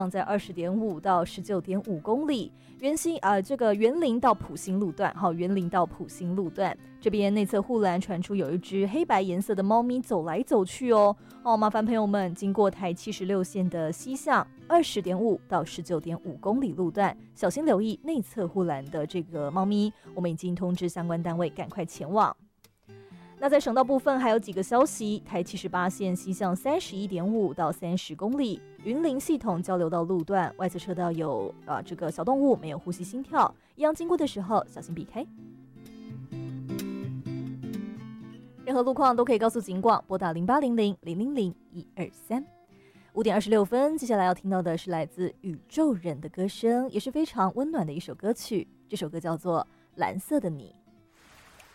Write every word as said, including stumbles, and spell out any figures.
在二十点五到十九点五公里，园新啊、呃，这个园林到埔心路段，好，园林到埔心路段这边内侧护栏传出有一只黑白颜色的猫咪走来走去哦，哦，麻烦朋友们经过台七十六线的西向二十点五到十九点五公里路段，小心留意内侧护栏的这个猫咪，我们已经通知相关单位赶快前往。那在省道部分还有几个消息，台七十八线西向三十一点五到三十公里，云林系统交流道路段外侧车道有啊这个小动物没有呼吸心跳，一样经过的时候小心避开。任何路况都可以告诉警广，拨打零八零零零零零一二三。五点二十六分，接下来要听到的是来自宇宙人的歌声，也是非常温暖的一首歌曲，这首歌叫做《蓝色的你》。